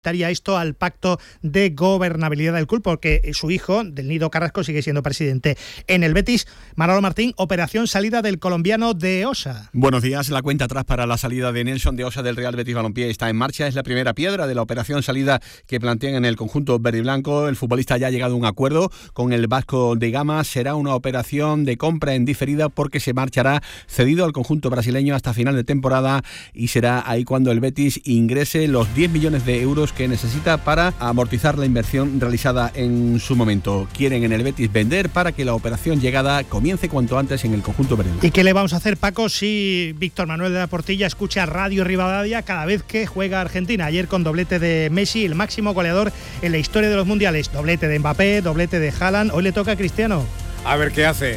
afectaría esto al pacto de gobernabilidad del club, porque su hijo, Del Nido Carrasco, sigue siendo presidente. En el Betis, Manolo Martín, operación salida del colombiano de Osa. Buenos días. La cuenta atrás para la salida de Nelson de Osa del Real Betis Balompié está en marcha. Es la primera piedra de la operación salida que plantean en el conjunto verde y blanco. El futbolista ya ha llegado a un acuerdo con el Vasco de Gama. Será una operación de compra en diferida porque se marchará cedido al conjunto brasileño hasta final de temporada y será ahí cuando el Betis ingrese los 10 millones de euros que necesita para amortizar la inversión realizada en su momento. Quieren en el Betis vender para que la operación llegada comience cuanto antes en el conjunto verde. ¿Y qué le vamos a hacer, Paco, si Víctor Manuel de la Portilla escucha Radio Rivadavia cada vez que juega Argentina? Ayer con doblete de Messi, el máximo goleador en la historia de los mundiales. Doblete de Mbappé, doblete de Haaland. Hoy le toca a Cristiano. A ver qué hace.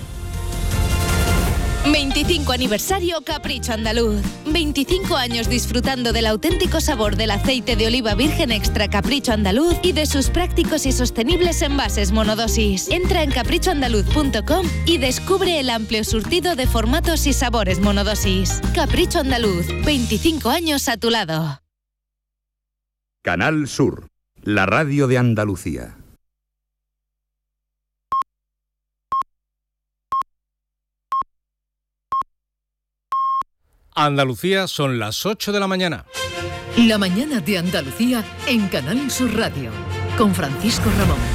25 aniversario Capricho Andaluz. 25 años disfrutando del auténtico sabor del aceite de oliva virgen extra Capricho Andaluz y de sus prácticos y sostenibles envases monodosis. Entra en caprichoandaluz.com y descubre el amplio surtido de formatos y sabores monodosis. Capricho Andaluz, 25 años a tu lado. Canal Sur, la radio de Andalucía. Andalucía, son las 8 de la mañana. La mañana de Andalucía en Canal Sur Radio, con Francisco Ramón.